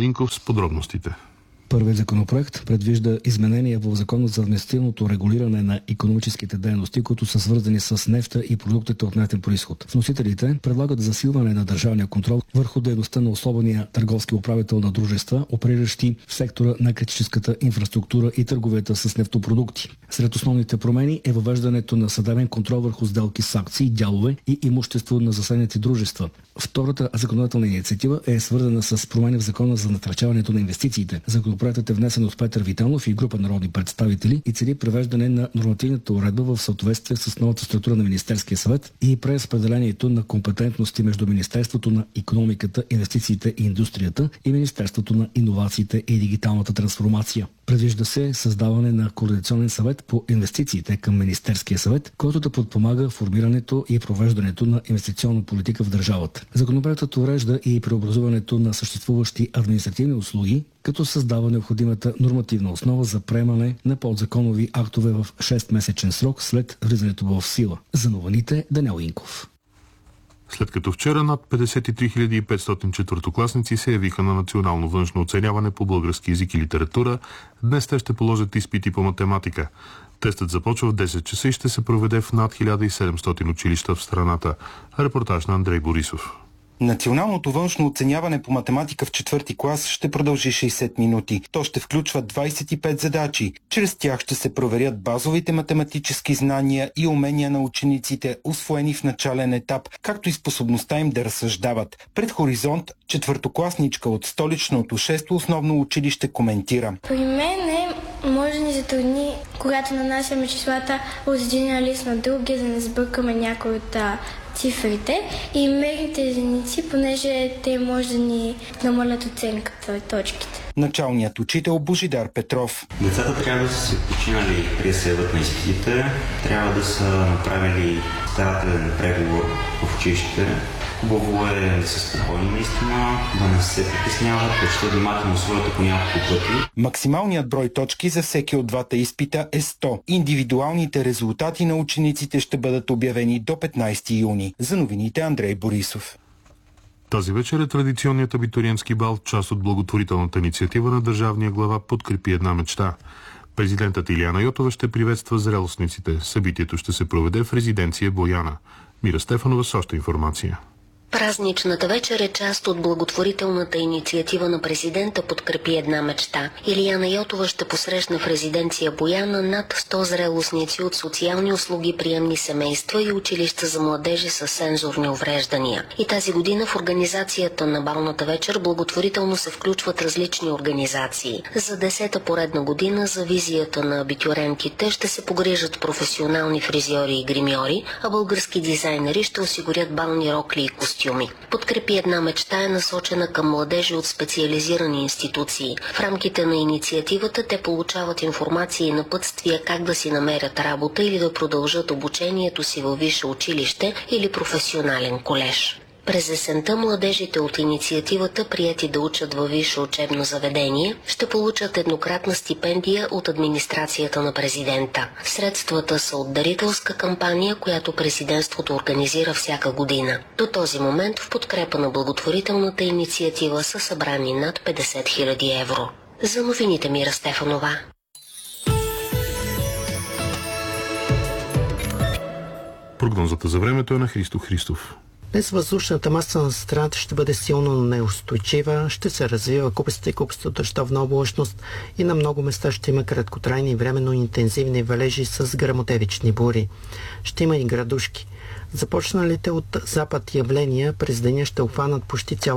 Даниел Инков с подробностите. Първият законопроект предвижда изменения в Закона за административното регулиране на икономическите дейности, които са свързани с нефта и продуктите от нефтен произход. Вносителите предлагат засилване на държавния контрол върху дейността на особения търговски управител на дружества, опериращи в сектора на критическата инфраструктура и търговията с нефтопродукти. Сред основните промени е въвеждането на съдебен контрол върху сделки с акции, дялове и имущество на засегнати дружества. Втората законодателна инициатива е свързана с промени в Закона за насърчаването на инвестициите. Законопроектът е внесен от Петър Витанов и група народни представители и цели привеждане на нормативната уредба в съответствие с новата структура на Министерския съвет и преразпределението на компетентности между Министерството на икономиката, инвестициите и индустрията и Министерството на иновациите и дигиталната трансформация. Предвижда се създаване на координационен съвет по инвестициите към Министерския съвет, който да подпомага формирането и провеждането на инвестиционна политика в държавата. Законопроектът урежда и преобразуването на съществуващи административни услуги, като създава необходимата нормативна основа за приемане на подзаконови актове в 6-месечен срок след влизането в сила. За новините Даниел Инков. След като вчера над 53 500 четвъртокласници се явиха на национално външно оценяване по български език и литература, днес те ще положат изпити по математика. Тестът започва в 10 часа и ще се проведе в над 1700 училища в страната. Репортаж на Андрей Борисов. Националното външно оценяване по математика в 4-ти клас ще продължи 60 минути. То ще включва 25 задачи. Чрез тях ще се проверят базовите математически знания и умения на учениците, усвоени в начален етап, както и способността им да разсъждават. Пред Хоризонт, четвъртокласничка от столичното 6-то основно училище коментира. При мен може да ни затрудни, когато нанасяме числата от един лист на другия, за да не сбъркаме някои от цифрите и мерните единици, понеже те може да ни намалят оценката и точките. Началният учител Божидар Петров. Децата трябва да са се починали преди да се яват на изпитите, трябва да са направили старателен преговор в училище. Хубаво е да са спокойни наистина, да не се притесняват, да четат внимателно своята по няколко пъти. Максималният брой точки за всеки от двата изпита е 100. Индивидуалните резултати на учениците ще бъдат обявени до 15 юни. За новините Андрей Борисов. Тази вечер е традиционният абитуриентски бал, част от благотворителната инициатива на държавния глава "Подкрепи една мечта". Президентът Илияна Йотова ще приветства зрелостниците. Събитието ще се проведе в резиденция Бояна. Мира Стефанова с още информация. Празничната вечер е част от благотворителната инициатива на президента "Подкрепи една мечта". Илияна Йотова ще посрещне в резиденция Бояна над 100 зрелостници от социални услуги, приемни семейства и училища за младежи с сензорни увреждания. И тази година в организацията на балната вечер благотворително се включват различни организации. За 10-та поредна година за визията на абитюрентите ще се погрижат професионални фризьори и гримьори, а български дизайнери ще осигурят бални рокли и костюми. "Подкрепи една мечта" е насочена към младежи от специализирани институции. В рамките на инициативата те получават информация и напътствия как да си намерят работа или да продължат обучението си във висше училище или професионален колеж. През есента младежите от инициативата, приети да учат във висше учебно заведение, ще получат еднократна стипендия от администрацията на президента. Средствата са от дарителска кампания, която президентството организира всяка година. До този момент в подкрепа на благотворителната инициатива са събрани над 50 000 евро. За новините Мира Стефанова. Прогнозата за времето е на Христо Христов. Днес въздушната маса на страната ще бъде силно неустойчива, ще се развива куписта и куписта дъждовна облачност и на много места ще има краткотрайни и временно интензивни валежи с гръмотевични бури. Ще има и градушки. Започналите от запад явления през деня ще обхванат почти цял